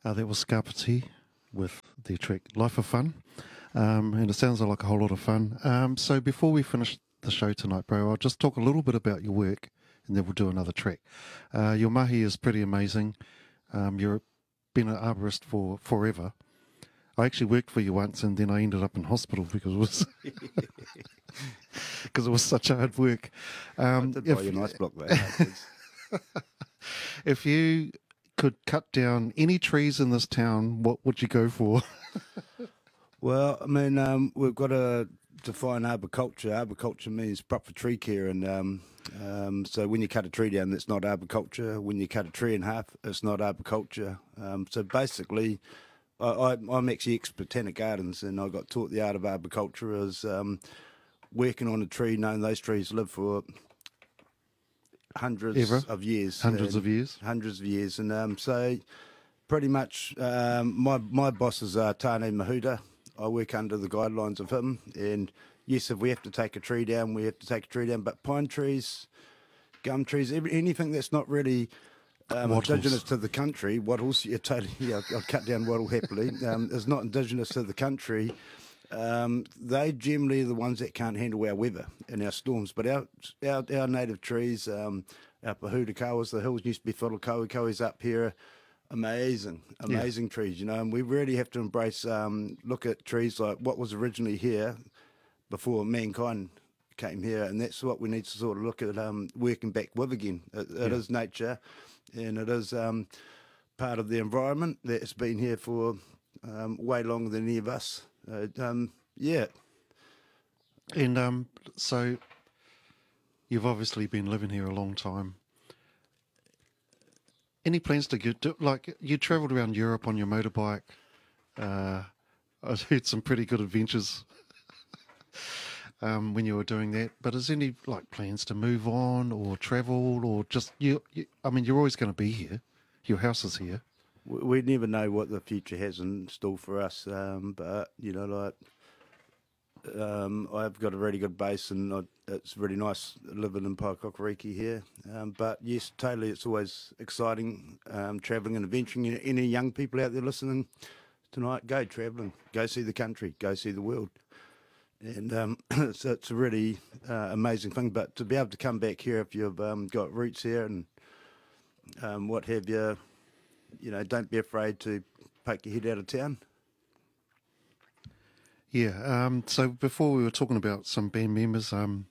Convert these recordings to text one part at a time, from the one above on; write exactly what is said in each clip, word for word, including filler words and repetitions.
Uh, that was Scarpati with their track Life of Fun. Um, and it sounds like a whole lot of fun. Um, so before we finish the show tonight, bro, I'll just talk a little bit about your work and then we'll do another track. Uh, your mahi is pretty amazing. Um, you've been an arborist for forever. I actually worked for you once and then I ended up in hospital because it was because it was such hard work. Um, I did if, buy you a nice block there. if you could cut down any trees in this town, what would you go for? Well, I mean, um, we've got to define arboriculture. Arboriculture means proper tree care, and um, um, so when you cut a tree down, that's not arboriculture. When you cut a tree in half, it's not arboriculture. Um, so basically, I, I, I'm actually ex-Botanic Gardens, and I got taught the art of arboriculture as um, working on a tree, knowing those trees live for hundreds Ever? of years. Hundreds and of years? Hundreds of years. And um, so pretty much um, my, my boss is uh, Tane Mahuta. I work under the guidelines of him. And yes, if we have to take a tree down, we have to take a tree down. But pine trees, gum trees, every, anything that's not really um, indigenous to the country, wattles, yeah, totally, yeah, I'll cut down wattle happily, um, is not indigenous to the country. Um, they generally are the ones that can't handle our weather and our storms. But our our, our native trees, um, our pahutakawas, the hills used to be full of kauikaus up here, amazing, amazing yeah. trees, you know. And we really have to embrace, um, look at trees like what was originally here before mankind came here, and that's what we need to sort of look at, um, working back with again. It, it yeah. is nature, and it is um, part of the environment that's been here for um, way longer than any of us. Uh, um, yeah. And um, so you've obviously been living here a long time. Any plans to get, like, you travelled around Europe on your motorbike. Uh, I've heard some pretty good adventures um, when you were doing that. But is there any, like, plans to move on or travel or just, you? you I mean, you're always going to be here. Your house is here. We never know what the future has in store for us, um, but, you know, like, um, I've got a really good base and I, it's really nice living in Paikokariki here. Um, but, yes, totally, it's always exciting um, travelling and adventuring. Any young people out there listening tonight, go travelling, go see the country, go see the world. And um, it's, it's a really uh, amazing thing. But to be able to come back here if you've um, got roots here and um, what have you, you know, don't be afraid to poke your head out of town. Yeah, um, so before we were talking about some band members, um,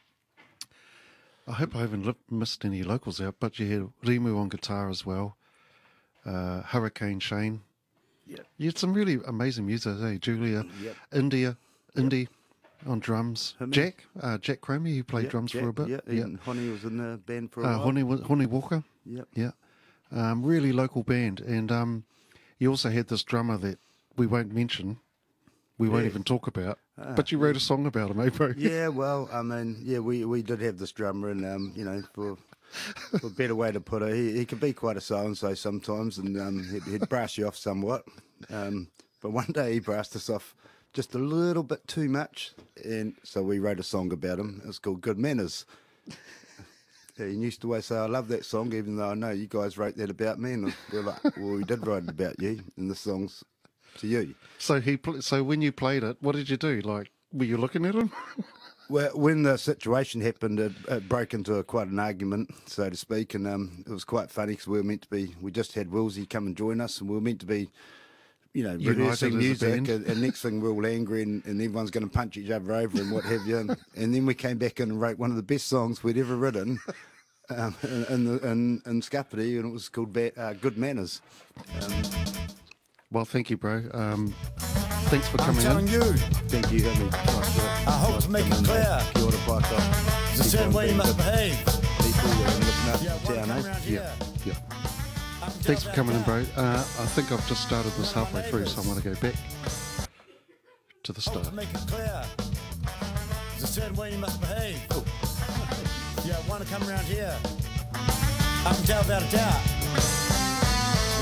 I hope I haven't li- missed any locals out, but you had Rimu on guitar as well, uh, Hurricane Shane. Yep. You had some really amazing music, eh? Julia, yep. India, yep. Indy on drums. Him Jack, uh, Jack Cromie, who played yep, drums Jack, for a bit. Yeah, yeah. and Honey was in the band for a uh, while. Honey, Honey Walker. Yep. Yeah. Um, really local band. And um, you also had this drummer that we won't mention, we yeah. won't even talk about, ah, but you wrote a song about him, eh, bro? Yeah, well, I mean, yeah, we, we did have this drummer, and, um, you know, for, for a better way to put it, he, he could be quite a so-and-so sometimes, and um, he'd, he'd brass you off somewhat. Um, but one day he brassed us off just a little bit too much, and so we wrote a song about him. It's called Good Manners. He used to always say, I love that song, even though I know you guys wrote that about me. And we're like, well, we did write it about you, and the song's to you. So he, pl- so when you played it, what did you do? Like, were you looking at him? Well, when the situation happened, it, it broke into a, quite an argument, so to speak, and um, it was quite funny because we were meant to be, we just had Willsy come and join us, and we were meant to be, you know, United rehearsing music, and, and and next thing we're all angry, and, and everyone's going to punch each other over and what have you, and, and then we came back in and wrote one of the best songs we'd ever written. Um, in, in, the, in, in Scarpati, and it was called ba- uh, Good Manners. Um, well, thank you, bro. Um, thanks for coming I'm telling in. you. Thank you, Henry. I hope to make it clear. Kia ora, Paiko. There's a certain way you must behave. People and looking up Yeah, town, eh? Yeah, yeah. Thanks for coming in, bro. Uh, I think I've just started this halfway through, so I'm going to go back to the I hope start. to make it clear. There's a certain way you must behave. Yeah, want to come around here. I can tell without a doubt.